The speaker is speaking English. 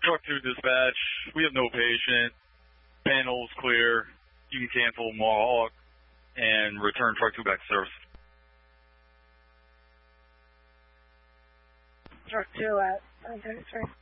Truck 2 dispatch, we have no patient. Panel's clear. You can cancel Mohawk and return Truck 2 back to service. Truck 2 at 933.